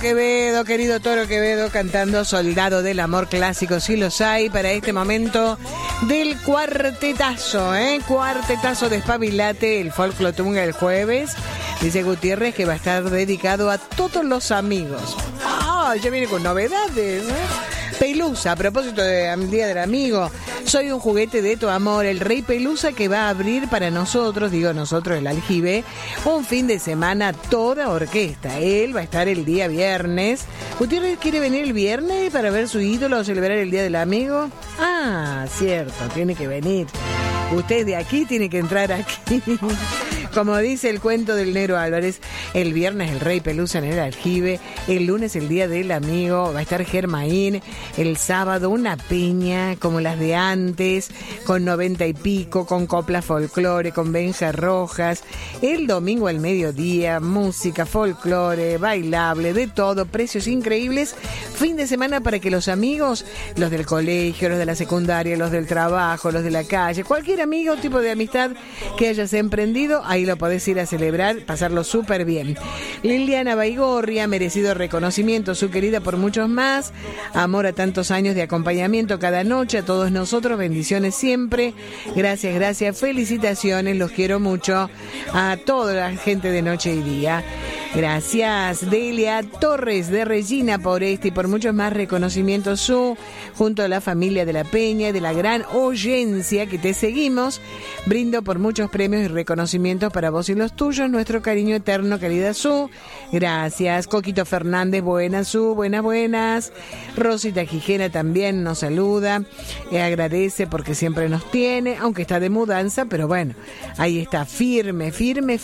Quevedo, querido Toro Quevedo, cantando Soldado del Amor, clásico, si los hay, para este momento del cuartetazo, cuartetazo de Espabilate, el Folclotunga el jueves. Dice Gutiérrez que va a estar dedicado a todos los amigos. Ya viene con novedades, Pelusa, a propósito del Día del Amigo, soy un juguete de tu amor, el Rey Pelusa, que va a abrir para nosotros, digo nosotros, el Aljibe, un fin de semana toda orquesta. Él va a estar el día viernes. ¿Gutiérrez quiere venir el viernes para ver su ídolo o celebrar el Día del Amigo? Ah, cierto, tiene que venir. Usted de aquí tiene que entrar aquí. Como dice el cuento del Negro Álvarez, el viernes el Rey Pelusa en el Aljibe, el lunes el Día del Amigo, va a estar Germain, el sábado una peña como las de antes, con 90 y pico, con copla folclore, con Benja Rojas, el domingo al mediodía, música, folclore, bailable, de todo, precios increíbles, fin de semana para que los amigos, los del colegio, los de la secundaria, los del trabajo, los de la calle, cualquier amigo, tipo de amistad que hayas emprendido, ahí lo podés ir a celebrar, pasarlo súper bien. Liliana Baigorria, merecido reconocimiento, su querida por muchos más, amor a tantos años de acompañamiento cada noche, a todos nosotros, bendiciones siempre, gracias, gracias, felicitaciones, los quiero mucho, a toda la gente de Noche y Día. Gracias, Delia Torres de Regina, por este y por muchos más reconocimientos junto a la familia de la Peña y de la gran oyencia que te seguimos. Brindo por muchos premios y reconocimientos para vos y los tuyos, nuestro cariño eterno, querida Gracias. Coquito Fernández, buenas buenas. Rosita Gijena también nos saluda, agradece porque siempre nos tiene, aunque está de mudanza, pero bueno, ahí está, firme.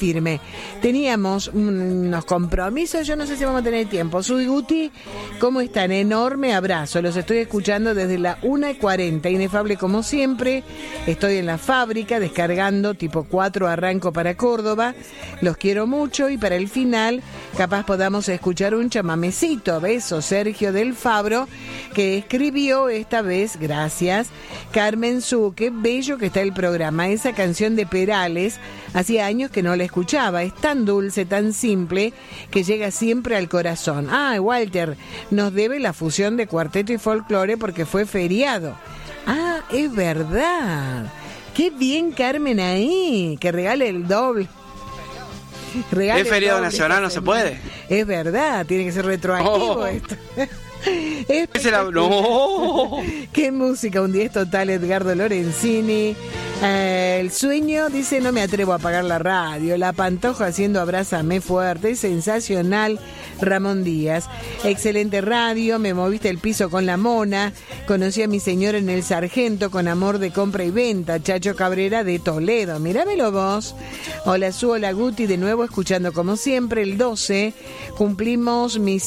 Teníamos unos compromisos, yo no sé si vamos a tener tiempo. Guti, ¿cómo están? Enorme abrazo, los estoy escuchando desde la 1:40, inefable como siempre, estoy en la fábrica descargando, tipo 4 arranco para Córdoba, los quiero mucho y para el final capaz podamos escuchar un chamamecito. Beso, Sergio del Fabro, que escribió esta vez, gracias, Carmen Su, qué bello que está el programa, esa canción de Perales, hacía años que no la escuchaba, es tan dulce, tan simple, que llega siempre al corazón. Walter, nos debe la fusión de cuarteto y folclore porque fue feriado. Es verdad. Qué bien, Carmen, ahí, que regale el doble. Es feriado nacional, no se puede. Es verdad, tiene que ser retroactivo esto. No. Qué música, un 10 total, Edgardo Lorenzini. El sueño, dice, no me atrevo a apagar la radio. La Pantoja haciendo Abrázame fuerte, sensacional. Ramón Díaz, excelente radio, me moviste el piso con la mona, conocí a mi señor en el Sargento con amor de compra y venta, Chacho Cabrera de Toledo, mirámelo vos. Hola hola Guti, de nuevo escuchando como siempre, el 12 cumplimos mi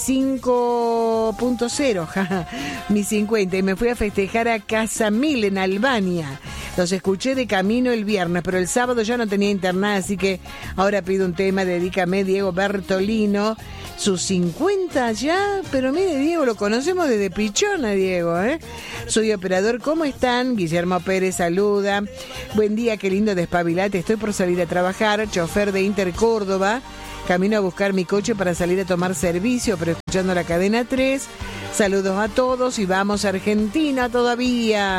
5.0, mi 50, y me fui a festejar a Casamil en Albania. Los escuché de camino el viernes, pero el sábado ya no tenía internet, así que ahora pido un tema, dedícame, Diego Bertolino, sus 50 ya, pero mire, Diego, lo conocemos desde Pichona, Diego, Soy operador, ¿cómo están? Guillermo Pérez saluda, buen día, qué lindo despabilate, estoy por salir a trabajar, chofer de Inter Córdoba, camino a buscar mi coche para salir a tomar servicio, pero escuchando la cadena 3, saludos a todos y vamos a Argentina todavía.